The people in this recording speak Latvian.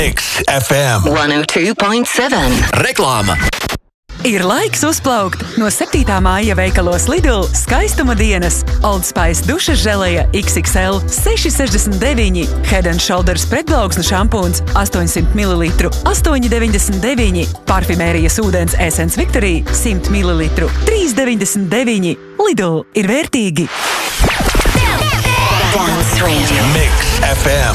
Mix FM 102.7. Reklāma. Ir laiks uzplaukt no 7. māja veikalos Lidl skaistuma dienas. Old Spice dušas želeja XXL 6,69, Head & Shoulders pretplauksnu šampūns 800 ml 8,99, parfimērijas ūdens Essence Victory 100 ml 3,99. Lidl ir vērtīgi. Dance Radio. Mix FM.